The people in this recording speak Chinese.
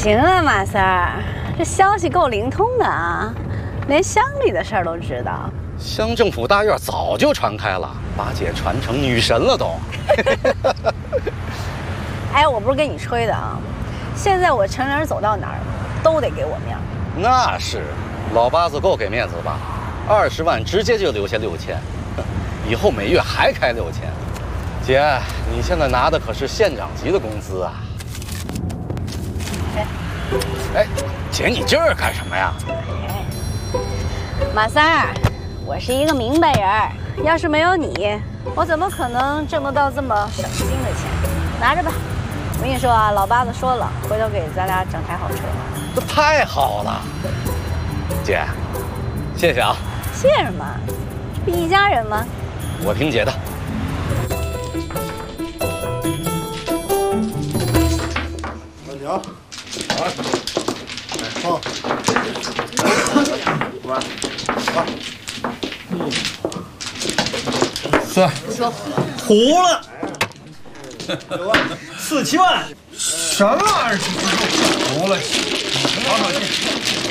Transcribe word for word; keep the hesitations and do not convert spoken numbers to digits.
行啊，马三儿，这消息够灵通的啊，连乡里的事儿都知道。 乡政府大院早就传开了，把姐传成女神了都。 哎，我不是跟你吹的啊，现在我成人走到哪儿都得给我面儿。 那是，老八子够给面子吧？二十万直接就留下六千，以后每月还开六千。姐，你现在拿的可是县长级的工资啊！ 哎， 哎，姐，你这儿干什么呀？ 哎，马三儿，我是一个明白人儿，要是没有你，我怎么可能挣得到这么省心的钱？拿着吧。我跟你说啊，老八子说了，回头给咱俩整台好车。 这太好了，姐，谢谢啊。 谢什么？这不一家人吗？ 我听姐的。 慢点啊！来，放。来，来。 算，糊了。 六万， 四七万，什么玩意儿？糊了，好好气。